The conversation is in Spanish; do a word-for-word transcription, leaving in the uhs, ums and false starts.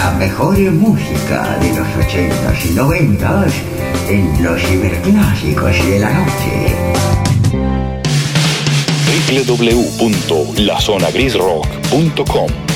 La mejor música de los ochentas y noventas en los ciberclásicos de la noche. doble u doble u doble u punto la zona gris rock punto com